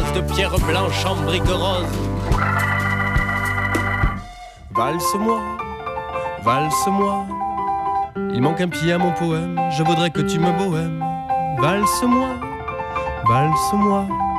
rose, de pierre blanche en brique rose. Valse-moi, valse-moi, il manque un pied à mon poème, je voudrais que tu me bohèmes. Valse-moi, valse-moi,